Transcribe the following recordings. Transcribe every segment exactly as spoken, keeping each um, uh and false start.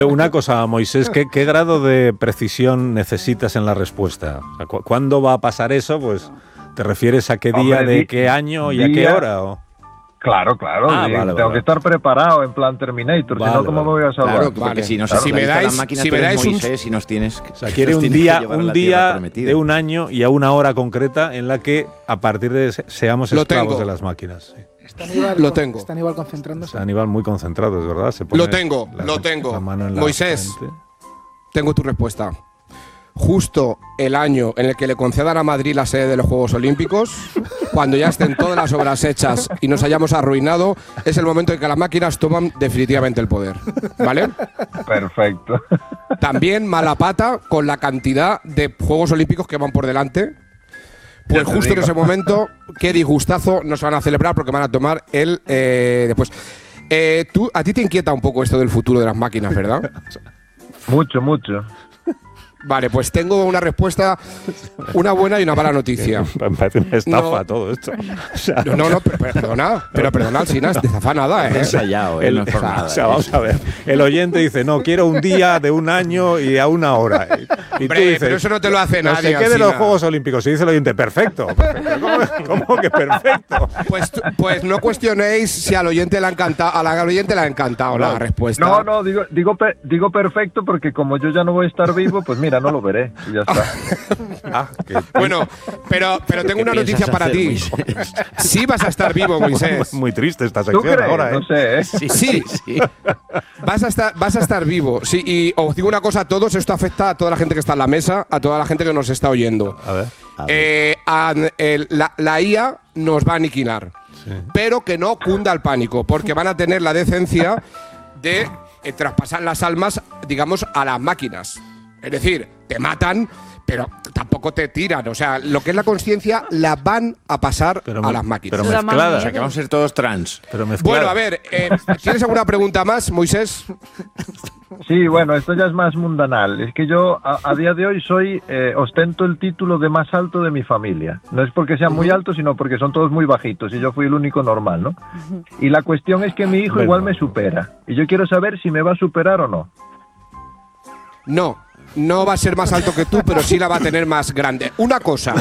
Una cosa, Moisés, ¿qué, ¿qué grado de precisión necesitas en la respuesta? O sea, ¿cu- ¿Cuándo va a pasar eso? Pues, ¿te refieres a qué día, Hombre, de di- qué año y día, a qué hora? ¿O? Claro, claro. Ah, sí, vale, tengo vale, que vale. estar preparado en plan Terminator, Vale, si no, ¿cómo vale. me voy a salvar? Claro, porque Vale. si nos Claro. si me la dais, máquina, si tú me eres dais un... Moisés y nos tienes... O sea, quiere un día, un día de un año y a una hora concreta en la que a partir de se- seamos Lo esclavos tengo. de las máquinas. Sí. Está Aníbal, Lo con- tengo. Está Aníbal concentrándose. Está Aníbal muy concentrado, es verdad. Se pone Lo tengo, la- lo tengo. la mano en la Moisés. frente. Tengo tu respuesta. Justo el año en el que le concedan a Madrid la sede de los Juegos Olímpicos, cuando ya estén todas las obras hechas y nos hayamos arruinado, es el momento en que las máquinas toman definitivamente el poder. ¿Vale? Perfecto. También mala pata con la cantidad de Juegos Olímpicos que van por delante. Pues Ya te justo en digo. ese momento, qué disgustazo nos van a celebrar porque van a tomar el eh, después. Eh, tú, a ti te inquieta un poco esto del futuro de las máquinas, ¿verdad? Mucho, mucho. Vale, pues tengo una respuesta, una buena y una mala noticia. Me parece una estafa No. todo esto. O sea, No, no, pero, pero perdona, pero perdona, Alsina, de zafa nada, ¿eh? ensayado, ¿eh? el- No es por nada. o sea, vamos a ver. El oyente dice, no, quiero un día de un año y a una hora. Y tú Hombre, dices, pero eso no te lo hace no nadie, sé qué de los Alsina. Juegos Olímpicos. Y dice el oyente, perfecto. ¿Cómo, cómo que perfecto? Pues, pues no cuestionéis si al oyente le ha encantado, a la al oyente le ha encantado la respuesta. No, no, digo, digo, pe- digo perfecto porque como yo ya no voy a estar vivo, pues mira, no lo veré y ya está. Ah, que- Bueno, pero, pero tengo una noticia para ti. Sí vas a estar vivo, Moisés. Muy triste esta ¿Tú sección crees? ahora, ¿eh? No sé, ¿eh? Sí, Sí. sí, sí. Vas a estar, vas a estar vivo. Sí, y os digo una cosa a todos, esto afecta a toda la gente que está en la mesa, a toda la gente que nos está oyendo. A ver. Eh, an- el- la, la I A nos va a aniquilar, pero que no cunda el pánico, porque van a tener la decencia de eh, traspasar las almas, digamos, a las máquinas. Es decir, te matan, pero tampoco te tiran. O sea, lo que es la conciencia la van a pasar Pero a me- las máquinas. pero Eso da más mezclada. O sea, que vamos a ser todos trans. Pero mezclada. Bueno, a ver, eh, ¿tienes alguna pregunta más, Moisés? Sí, bueno, esto ya es más mundanal. Es que yo a, a día de hoy soy, eh, ostento el título de más alto de mi familia. No es porque sean muy altos, sino porque son todos muy bajitos y yo fui el único normal, ¿no? Y la cuestión es que mi hijo Bueno. igual me supera. Y yo quiero saber si me va a superar o no. No, no va a ser más alto que tú, pero sí la va a tener más grande. Una cosa.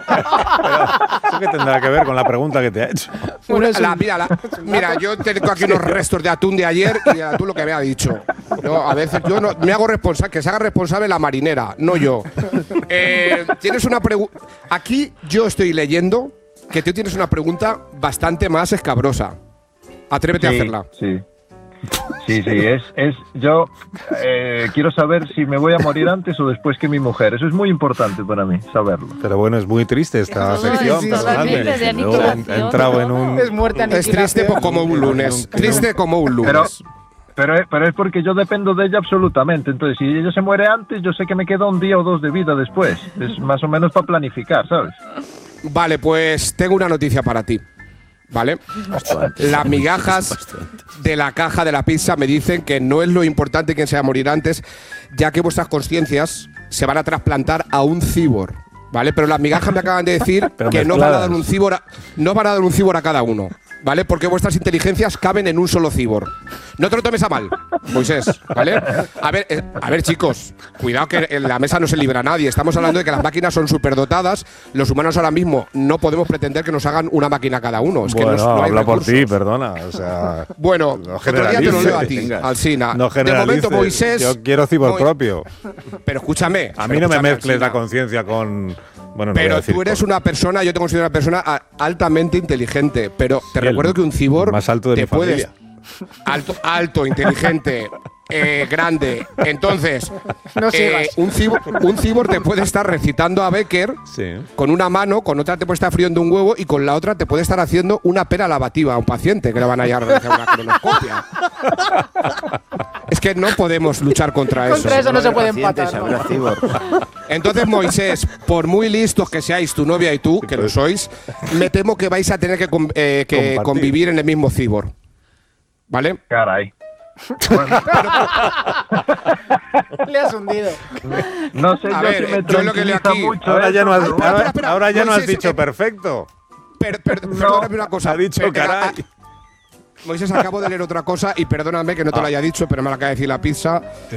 ¿Eso qué tendrá que ver con la pregunta que te ha hecho? Una- la- mira, la- mira, yo tengo aquí unos restos de atún de ayer y de atún lo que me ha dicho. Yo, a veces yo no, me hago responsable, que se haga responsable la marinera, no yo. Eh, tienes una pregunta. Aquí yo estoy leyendo que tú tienes una pregunta bastante más escabrosa. Atrévete a hacerla. Sí. Sí, sí, es, es yo eh, quiero saber si me voy a morir antes o después que mi mujer. Eso es muy importante para mí, saberlo. Pero bueno, es muy triste esta Todo sección, es- perdonadme. totalmente de Luego he aniquilación, entrado en todo. un... Es muerte, Es triste aniquilación. pues, como un lunes. Triste como un Pero, lunes. pero, es- pero es porque yo dependo de ella absolutamente. Entonces, si ella se muere antes, yo sé que me queda un día o dos de vida después. Es más o menos para planificar, ¿sabes? Vale, pues tengo una noticia para ti. ¿Vale? Las migajas de la caja de la pizza me dicen que no es lo importante quién se va a morir antes, ya que vuestras conciencias se van a trasplantar a un cibor. ¿Vale? Pero las migajas me acaban de decir Pero que no van a mezcladas. dar un cibor a, no van a dar un cibor a cada uno. ¿Vale? Porque vuestras inteligencias caben en un solo cibor. No te lo tomes a mal, Moisés, ¿vale? A ver, eh, a ver, chicos, cuidado que en la mesa no se libra nadie. Estamos hablando de que las máquinas son superdotadas. Los humanos ahora mismo no podemos pretender que nos hagan una máquina cada uno. Es que Bueno, no, no hay habla por recursos. ti, perdona. O sea, Bueno, no otro día te lo leo a ti, generalices. Alsina. No de momento, generalices. Moisés. Yo quiero cibor Mo- propio. Pero escúchame. A pero mí no me escúchame, mezcles la Alsina. conciencia con... Bueno, no voy a Pero decir tú eres con- una persona, yo te considero una persona a- altamente inteligente. Pero te Sí, el recuerdo que un cibor más alto de te mi puedes. familia. Alto, alto, inteligente, eh, grande. Entonces, No eh, sigas. un, cibor, un cibor te puede estar recitando a Becker Sí. con una mano, con otra te puede estar friendo un huevo y con la otra te puede estar haciendo una pera lavativa a un paciente que le van a ir a realizar una colonoscopia. Es que no podemos luchar contra eso. Contra eso no se puede Pacientes, empatar. habrá ¿no? cibor. Entonces, Moisés, por muy listos que seáis tu novia y tú, que lo sois, me temo que vais a tener que, con- eh, que Compartir. convivir en el mismo cibor. ¿Vale? Caray. Le has hundido. No sé A yo ver, si me yo lo que leo tranquiliza aquí- mucho Ahora ya eso, no has, pero espera, ahora, espera, espera. ahora ya no has Moisés, dicho eh, perfecto. Per- per- perdóname una cosa. Ha dicho Per- caray. a- Moisés, acabo de leer otra cosa y perdóname que no te lo haya dicho, pero me lo acaba de decir la pizza.